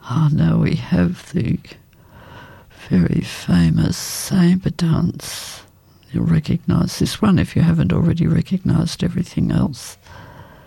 now we have the very famous Sabre dance. You'll recognise this one if you haven't already recognised everything else.